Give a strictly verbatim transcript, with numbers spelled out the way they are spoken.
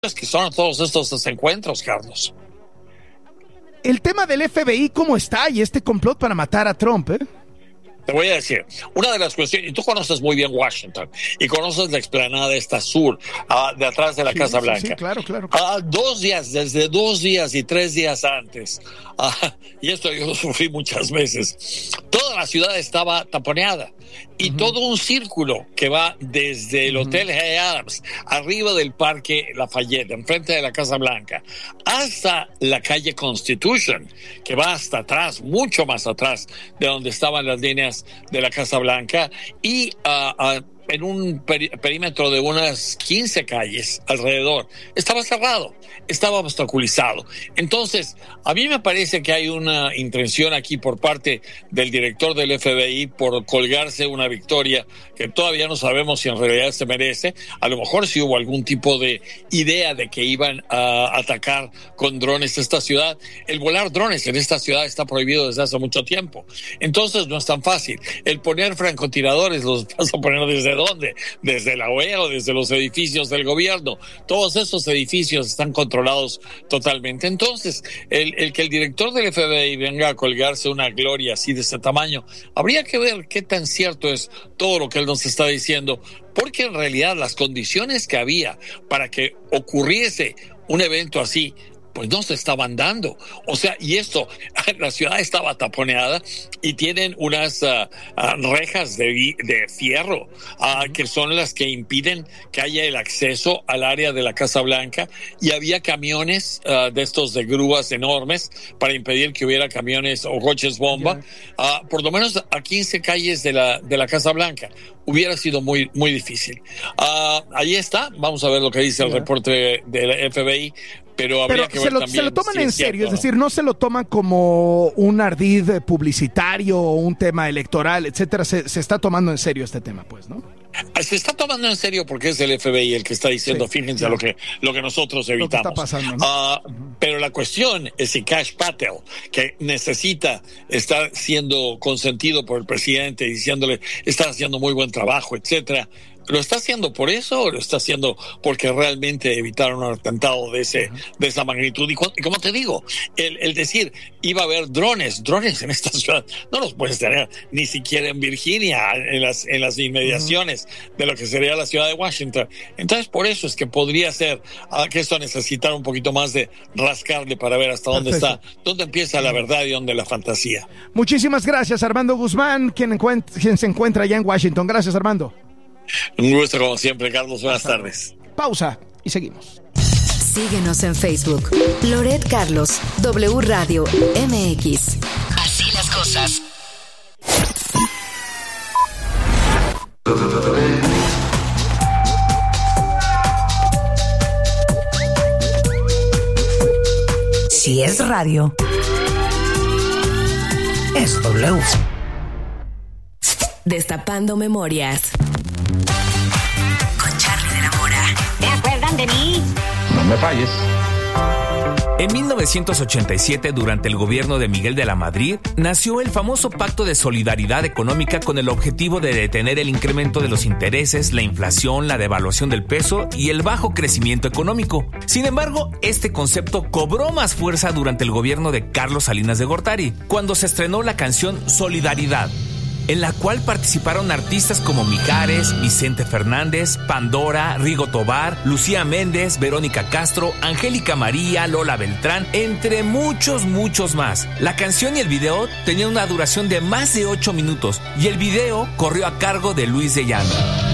que son todos estos encuentros, Carlos. El tema del F B I, ¿cómo está? Y este complot para matar a Trump, ¿eh? Te voy a decir, una de las cuestiones, y tú conoces muy bien Washington, y conoces la explanada esta sur, uh, de atrás de la sí, Casa sí, Blanca. Sí, claro, claro. Uh, dos días, desde dos días y tres días antes, uh, y esto yo lo sufrí muchas veces, toda la ciudad estaba taponeada, y uh-huh. todo un círculo que va desde el uh-huh. Hotel Hay Adams, arriba del Parque Lafayette, enfrente de la Casa Blanca, hasta la calle Constitution, que va hasta atrás, mucho más atrás de donde estaban las líneas de la Casa Blanca, y uh, uh, en un peri- perímetro de unas quince calles alrededor estaba cerrado, estaba obstaculizado. Entonces, a mí me parece que hay una intención aquí por parte del director del F B I por colgarse una victoria que todavía no sabemos si en realidad se merece. A lo mejor sí hubo algún tipo de idea de que iban a atacar con drones esta ciudad. El volar drones en esta ciudad está prohibido desde hace mucho tiempo. Entonces no es tan fácil. El poner francotiradores, ¿los vas a poner desde dónde? Desde la O E A o desde los edificios del gobierno. Todos esos edificios están controlados totalmente. Entonces, el, el que el director del F B I venga a colgarse una gloria así de ese tamaño, habría que ver qué tan cierto es todo lo que él nos está diciendo, porque en realidad las condiciones que había para que ocurriese un evento así, pues no se estaban dando. O sea, y esto, la ciudad estaba taponeada y tienen unas uh, uh, rejas de, de fierro uh, que son las que impiden que haya el acceso al área de la Casa Blanca, y había camiones uh, de estos de grúas enormes para impedir que hubiera camiones o coches bomba, yeah. uh, por lo menos a quince calles de la, de la Casa Blanca. Hubiera sido muy, muy difícil. Uh, ahí está, vamos a ver lo que dice yeah. el reporte del F B I. Pero, habría Pero que se, ver lo, también se lo toman si en es serio, cierto, es decir, no se lo toman como un ardid publicitario o un tema electoral, etcétera. Se, se está tomando en serio este tema, pues, ¿no? Se está tomando en serio porque es el F B I el que está diciendo, sí, fíjense claro. lo que lo que nosotros evitamos. Lo que está pasando, ¿no? uh, uh-huh. Pero la cuestión es si Kash Patel, que necesita estar siendo consentido por el presidente, diciéndole, está haciendo muy buen trabajo, etcétera, ¿lo está haciendo por eso o lo está haciendo porque realmente evitaron un atentado de ese de esa magnitud? Y, y como te digo, el, el decir, iba a haber drones, drones en esta ciudad, no los puedes tener ni siquiera en Virginia, en las, en las inmediaciones uh-huh. de lo que sería la ciudad de Washington. Entonces, por eso es que podría ser uh, que esto necesitara un poquito más de rascarle para ver hasta dónde Perfecto. está, dónde empieza la verdad y dónde la fantasía. Muchísimas gracias, Armando Guzmán, quien, encuent- quien se encuentra allá en Washington. Gracias, Armando. Un gusto como siempre, Carlos. Buenas tardes. Pausa y seguimos. Síguenos en Facebook. Loret Carlos, W Radio M X. Así las cosas. Si es radio, es W. Destapando memorias. Con Charly de la Mora. ¿Se acuerdan de mí? No me falles. En mil novecientos ochenta y siete, durante el gobierno de Miguel de la Madrid, nació el famoso Pacto de Solidaridad Económica con el objetivo de detener el incremento de los intereses, la inflación, la devaluación del peso y el bajo crecimiento económico. Sin embargo, este concepto cobró más fuerza durante el gobierno de Carlos Salinas de Gortari, cuando se estrenó la canción Solidaridad, en la cual participaron artistas como Mijares, Vicente Fernández, Pandora, Rigo Tobar, Lucía Méndez, Verónica Castro, Angélica María, Lola Beltrán, entre muchos, muchos más. La canción y el video tenían una duración de más de ocho minutos y el video corrió a cargo de Luis de Llano.